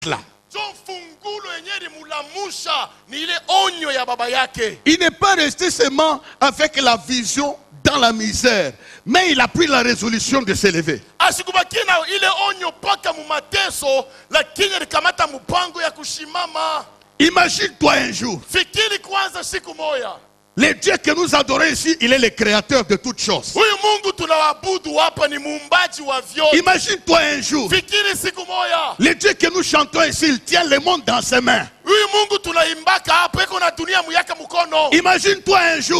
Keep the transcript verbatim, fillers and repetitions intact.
là. Il n'est pas resté seulement avec la vision dans la misère, mais il a pris la résolution de s'élever. Imagine-toi un jour. Le Dieu que nous adorons ici, il est le créateur de toutes choses. Imagine-toi un jour. Le Dieu que nous chantons ici, il tient le monde dans ses mains. Imagine-toi un jour.